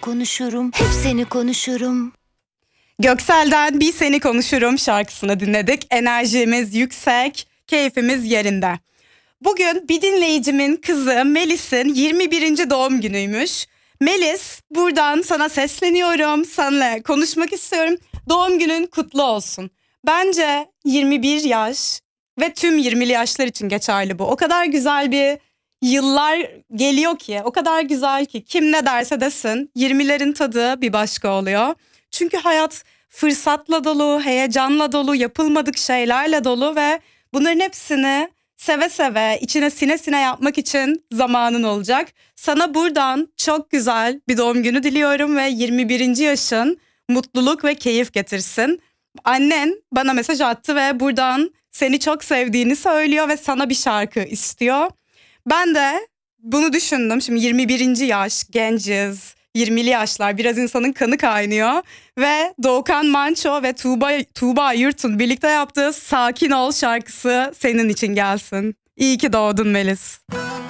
konuşurum, hep seni konuşurum. Göksel'den Bir Seni Konuşurum şarkısını dinledik. Enerjimiz yüksek, keyfimiz yerinde. Bugün bir dinleyicimin kızı Melis'in 21. doğum günüymüş. Melis, buradan sana sesleniyorum, seninle konuşmak istiyorum. Doğum günün kutlu olsun. Bence 21 yaş ve tüm 20'li yaşlar için geçerli bu. O kadar güzel bir yıllar geliyor ki, o kadar güzel ki kim ne derse desin 20'lerin tadı bir başka oluyor. Çünkü hayat fırsatla dolu, heyecanla dolu, yapılmadık şeylerle dolu ve bunların hepsini seve seve, içine sine sine yapmak için zamanın olacak. Sana buradan çok güzel bir doğum günü diliyorum ve 21. yaşın mutluluk ve keyif getirsin. Annen bana mesaj attı ve buradan seni çok sevdiğini söylüyor ve sana bir şarkı istiyor. Ben de bunu düşündüm. Şimdi 21. yaş, genciz, 20'li yaşlar, biraz insanın kanı kaynıyor. Ve Doğukan Manço ve Tuğba Yurt'un birlikte yaptığı Sakin Ol şarkısı senin için gelsin. İyi ki doğdun Melis.